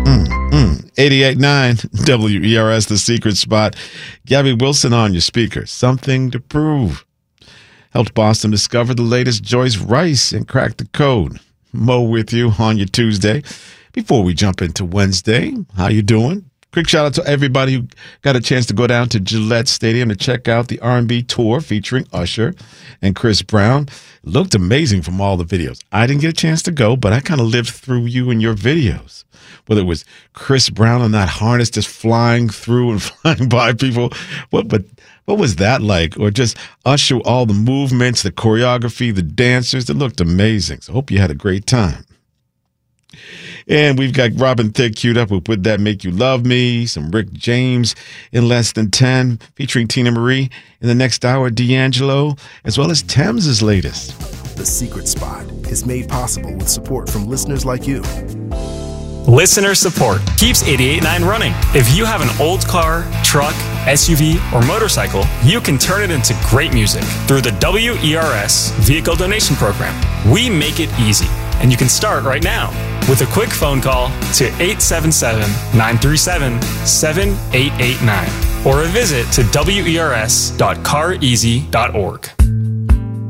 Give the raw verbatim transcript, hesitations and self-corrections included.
Mm, mm. eighty-eight point nine W E R S, The Secret Spot. Gabby Wilson on your speaker. Something to prove. Helped Boston discover the latest Joyce Rice and crack the code. Mo with you on your Tuesday. Before we jump into Wednesday, how you doing? Quick shout out to everybody who got a chance to go down to Gillette Stadium to check out the R and B tour featuring Usher and Chris Brown. It looked amazing from all the videos. I didn't get a chance to go, but I kind of lived through you and your videos. Whether it was Chris Brown on that harness just flying through and flying by people. What but what was that like? Or just Usher, all the movements, the choreography, the dancers. It looked amazing. So hope you had a great time. And we've got Robin Thicke queued up with Would That Make You Love Me? Some Rick James in Less Than ten, featuring Tina Marie. In the next hour, D'Angelo, as well as Thames' latest. The Secret Spot is made possible with support from listeners like you. Listener support keeps eighty-eight point nine running. If you have an old car, truck, S U V, or motorcycle, you can turn it into great music through the W E R S Vehicle Donation Program. We make it easy, and you can start right now with a quick phone call to eight seven seven, nine three seven, seven eight eight nine or a visit to W E R S dot car easy dot org.